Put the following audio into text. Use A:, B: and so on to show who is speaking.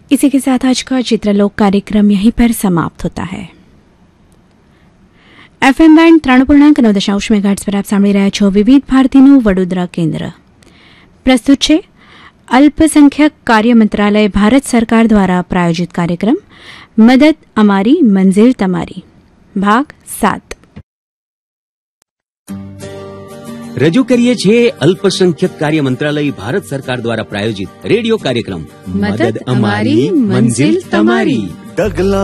A: इसी के साथ आज का चित्रलोक कार्यक्रम यहीं पर समाप्त होता है। FM બેન્ડ 3.9 મેગાહર્ટ્ઝ પર આપ સાંભળી રહ્યા છો વિવિધ ભારતીનું વડોદરા કેન્દ્ર। પ્રસ્તુત છે અલ્પસંખ્યક કાર્ય મંત્રાલય ભારત સરકાર દ્વારા પ્રાયોજિત કાર્યક્રમ મદદ અમારી મંઝિલ તમારી ભાગ 7।
B: રજૂ કરીએ છીએ અલ્પસંખ્યક કાર્ય મંત્રાલય ભારત સરકાર દ્વારા પ્રાયોજિત રેડિયો કાર્યક્રમ મદદ અમારી મંઝિલ તમારી।